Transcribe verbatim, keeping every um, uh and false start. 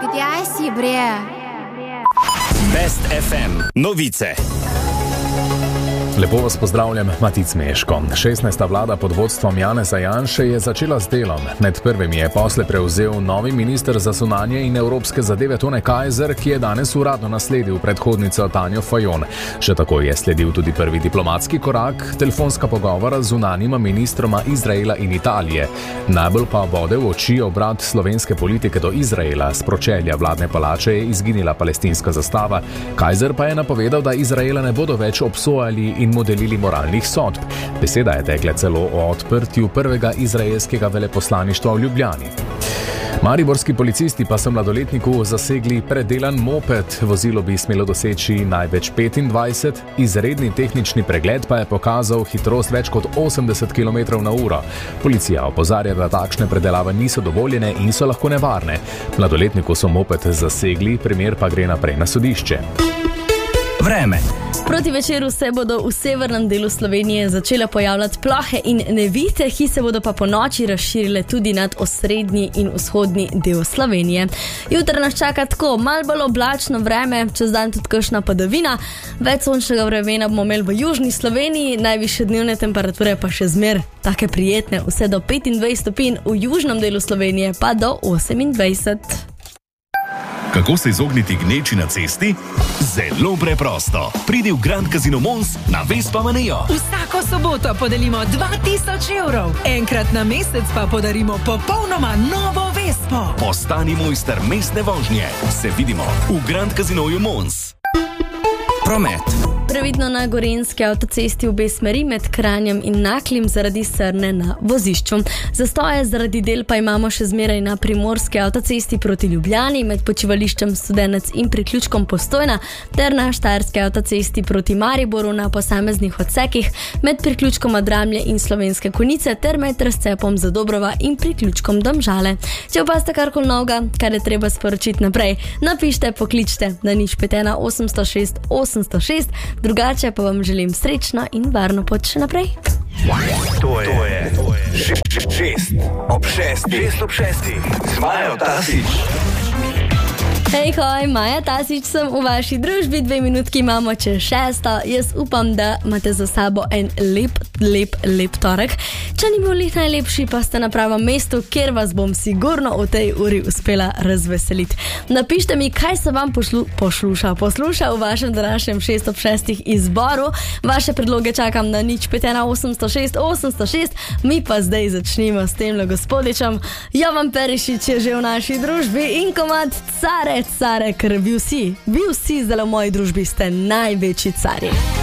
Kdaj si, bre? Best ef em novice. Lepo vas pozdravljam, Matic Meško. šestnajsta vlada pod vodstvom Janeza Janše je začela z delom. Med prvimi je posle prevzel novi minister za zunanje in evropske zadeve Tone Kajzer, ki je danes uradno nasledil predhodnico Tanjo Fajon. Še tako je sledil tudi prvi diplomatski korak, telefonska pogovora z zunanjima ministroma Izraela in Italije. Najbolj pa bode v oči obrat slovenske politike do Izraela. S pročelja vladne palače je izginila palestinska zastava. Kajzer pa je napovedal, da Izraela ne bodo več obsojali in modelili moralnih sodb. Beseda je tekla celo o odprtju prvega izraelskega veleposlaništva v Ljubljani. Mariborski policisti pa so mladoletniku zasegli predelan moped. Vozilo bi smelo doseči največ petindvajset, izredni tehnični pregled pa je pokazal hitrost več kot osemdeset kilometrov na uro. Policija opozarja, da takšne predelave niso dovoljene in so lahko nevarne. Mladoletniku so moped zasegli, primer pa gre naprej na sodišče. Vreme. Proti večeru se bodo v severnem delu Slovenije začele pojavljati plohe in nevihte, ki se bodo pa po noči razširile tudi nad osrednji in vzhodni del Slovenije. Jutri nas čaka tako malo bolj oblačno vreme, čez dan tudi kakšna padavina, več sončnega vremena bomo imeli v južni Sloveniji, najvišje dnevne temperature pa še zmer take prijetne, vse do petindvajset stopinj, v južnem delu Slovenije pa do osemindvajset. Kako se izogniti gneči na cesti? Zelo preprosto. Pridi v Grand Casino Mons na Vespa Manejo. Vsako soboto podelimo dva tisoč evrov. Enkrat na mesec pa podarimo popolnoma novo Vespo. Postani mojster mestne vožnje. Se vidimo v Grand Casinoju Mons. Promet. Previdno na Gorenjski avtocesti v obe smeri med Kranjem in Naklim zaradi srne na vozišču. Zastoje zaradi del pa imamo še zmeraj na Primorski avtocesti proti Ljubljani med počivališčem Studenec in priključkom Postojna ter na Štajerski avtocesti proti Mariboru na posameznih odsekih med priključkom Adramlje in Slovenske Konjice ter med razcepom Zadobrova in priključkom Domžale. Če opaste karkoli novega, kar je treba sporočiti naprej, napište, pokličte na nič pet ena osemsto šest osemsto šest. Drugače pa vam želim srečno in varno pot še naprej. To je, to je, to je. Šest, šest ob šestih. Šest ob šestih. Z Majo Tasič. Hej, hoj, Maja Tasič sem v vaši družbi, dve minutki imamo čez šesto. Jaz upam, da imate za sabo en lep, lep, lep torek. Če ni bil lih najlepši, pa ste na pravem mestu, kjer vas bom sigurno v tej uri uspela razveseliti. Napište mi, kaj se vam pošlu, pošluša, posluša v vašem današnjem šest ob šestih izboru. Vaše predloge čakam na nič pet ena osemsto šest osemsto šest. Mi pa zdaj začnimo s temle gospodičem. Jovan Perišič je že v naši družbi in komad Care, care, ker vi vsi, vi vsi zdaj v moji družbi ste največji carji.